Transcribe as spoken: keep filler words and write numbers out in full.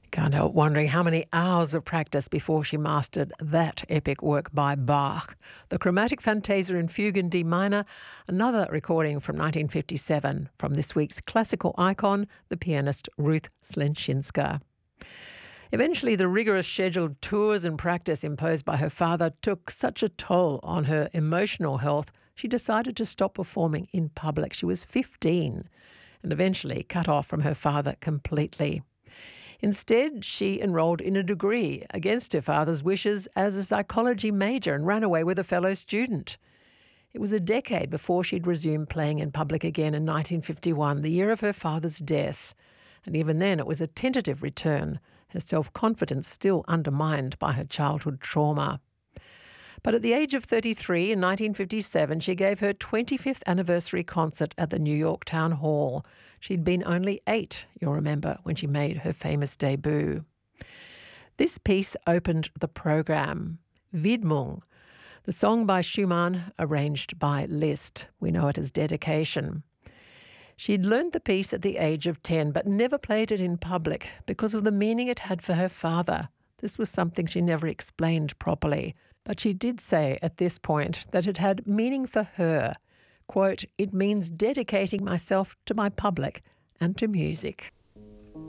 Can't help wondering how many hours of practice before she mastered that epic work by Bach. The Chromatic Fantasia in Fugue in D minor, another recording from nineteen fifty-seven from this week's classical icon, the pianist Ruth Slenczynska. Eventually, the rigorous schedule of tours and practice imposed by her father took such a toll on her emotional health, she decided to stop performing in public. She was fifteen and eventually cut off from her father completely. Instead, she enrolled in a degree against her father's wishes as a psychology major and ran away with a fellow student. It was a decade before she'd resumed playing in public again in nineteen fifty-one, the year of her father's death. And even then, it was a tentative return, her self-confidence still undermined by her childhood trauma. But at the age of thirty-three, in nineteen fifty-seven, she gave her twenty-fifth anniversary concert at the New York Town Hall. She'd been only eight, you'll remember, when she made her famous debut. This piece opened the program, Widmung, the song by Schumann, arranged by Liszt. We know it as Dedication. She'd learned the piece at the age of ten, but never played it in public because of the meaning it had for her father. This was something she never explained properly. But she did say at this point that it had meaning for her. Quote, "It means dedicating myself to my public and to music."